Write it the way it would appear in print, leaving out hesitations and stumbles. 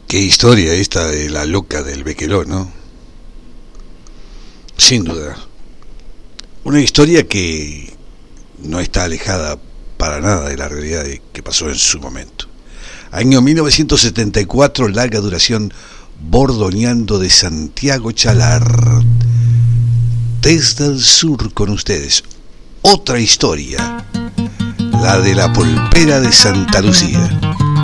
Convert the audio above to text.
Qué historia esta de la loca del Bequeló, ¿no? Sin duda. Una historia que no está alejada para nada de la realidad que pasó en su momento. Año 1974, larga duración, Bordoneando de Santiago Chalar. Desde el sur con ustedes. Otra historia. La de la Polpera de Santa Lucía.